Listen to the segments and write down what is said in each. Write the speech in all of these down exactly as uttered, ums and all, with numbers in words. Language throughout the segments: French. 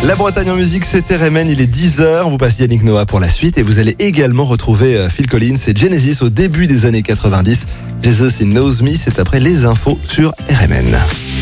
La Bretagne en musique, c'est R M N, il est dix heures, vous passez Yannick Noah pour la suite et vous allez également retrouver Phil Collins et Genesis au début des années quatre-vingt-dix. Jesus in Knows Me, c'est après les infos sur R M N.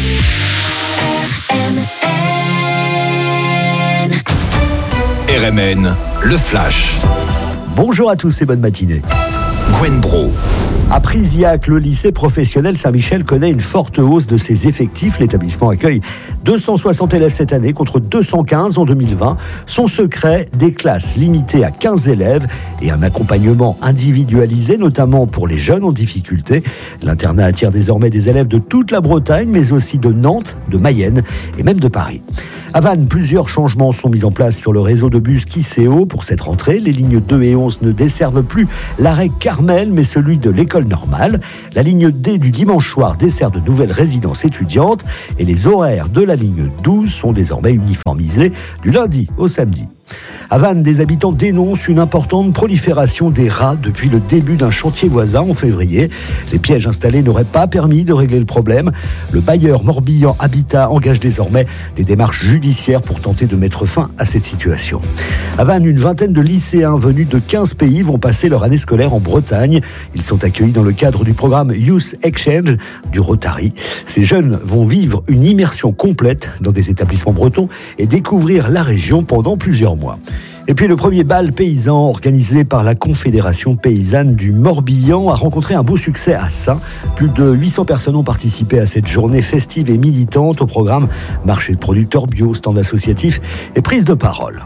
R M N, le Flash. Bonjour à tous et bonne matinée. Gwen Bro. À Priziac, le lycée professionnel Saint-Michel connaît une forte hausse de ses effectifs. L'établissement accueille deux cent soixante élèves cette année contre deux cent quinze en deux mille vingt. Son secret, des classes limitées à quinze élèves et un accompagnement individualisé, notamment pour les jeunes en difficulté. L'internat attire désormais des élèves de toute la Bretagne, mais aussi de Nantes, de Mayenne et même de Paris. À Vannes, plusieurs changements sont mis en place sur le réseau de bus Kisséo pour cette rentrée. Les lignes deux et onze ne desservent plus l'arrêt Carmel, mais celui de l'école normale. La ligne D du dimanche soir dessert de nouvelles résidences étudiantes et les horaires de la ligne douze sont désormais uniformisés du lundi au samedi. À Vannes, des habitants dénoncent une importante prolifération des rats depuis le début d'un chantier voisin en février. Les pièges installés n'auraient pas permis de régler le problème. Le bailleur Morbihan Habitat engage désormais des démarches judiciaires pour tenter de mettre fin à cette situation. À Vannes, une vingtaine de lycéens venus de quinze pays vont passer leur année scolaire en Bretagne. Ils sont accueillis dans le cadre du programme Youth Exchange du Rotary. Ces jeunes vont vivre une immersion complète dans des établissements bretons et découvrir la région pendant plusieurs mois. Et puis le premier bal paysan organisé par la Confédération paysanne du Morbihan a rencontré un beau succès à Saints. Plus de huit cents personnes ont participé à cette journée festive et militante au programme marché de producteurs bio, stand associatif et prise de parole.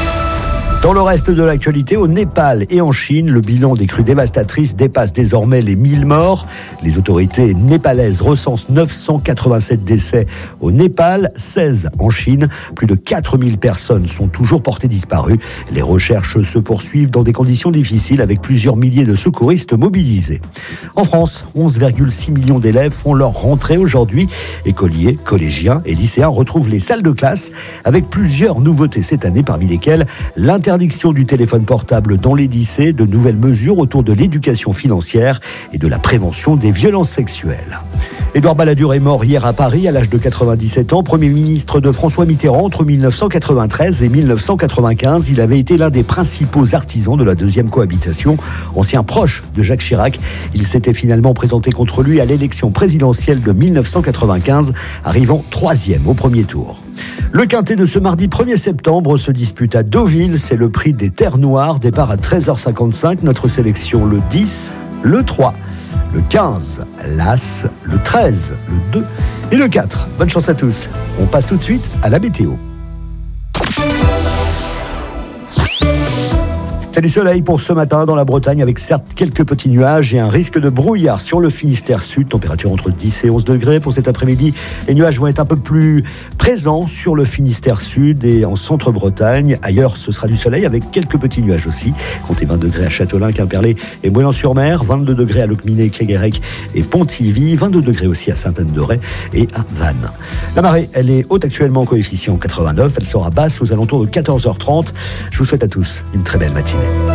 Dans le reste de l'actualité, au Népal et en Chine, le bilan des crues dévastatrices dépasse désormais les mille morts. Les autorités népalaises recensent neuf cent quatre-vingt-sept décès au Népal, seize en Chine. Plus de quatre mille personnes sont toujours portées disparues. Les recherches se poursuivent dans des conditions difficiles avec plusieurs milliers de secouristes mobilisés. En France, onze virgule six millions d'élèves font leur rentrée aujourd'hui. Écoliers, collégiens et lycéens retrouvent les salles de classe avec plusieurs nouveautés cette année, parmi lesquelles l'interdiction Interdiction du téléphone portable dans les lycées, de nouvelles mesures autour de l'éducation financière et de la prévention des violences sexuelles. Édouard Balladur est mort hier à Paris à l'âge de quatre-vingt-dix-sept ans, Premier ministre de François Mitterrand entre dix-neuf cent quatre-vingt-treize et dix-neuf cent quatre-vingt-quinze. Il avait été l'un des principaux artisans de la deuxième cohabitation. Ancien proche de Jacques Chirac, il s'était finalement présenté contre lui à l'élection présidentielle de dix-neuf cent quatre-vingt-quinze, arrivant troisième au premier tour. Le quintet de ce mardi premier septembre se dispute à Deauville. C'est le prix des Terres Noires. Départ à treize heures cinquante-cinq. Notre sélection le dix, le trois, le quinze, l'As, le treize, le deux et le quatre. Bonne chance à tous. On passe tout de suite à la météo. C'est du soleil pour ce matin dans la Bretagne avec certes quelques petits nuages et un risque de brouillard sur le Finistère Sud. Température entre dix et onze degrés pour cet après-midi. Les nuages vont être un peu plus présents sur le Finistère Sud et en centre-Bretagne. Ailleurs, ce sera du soleil avec quelques petits nuages aussi. Comptez vingt degrés à Châtelain, Quimperlé et Moyen-sur-Mer. vingt-deux degrés à Locminé, Cléguérec et Pontivy. vingt-deux degrés aussi à Sainte-Anne-de-Ray et à Vannes. La marée, elle est haute actuellement en coefficient quatre-vingt-neuf. Elle sera basse aux alentours de quatorze heures trente. Je vous souhaite à tous une très belle matinée.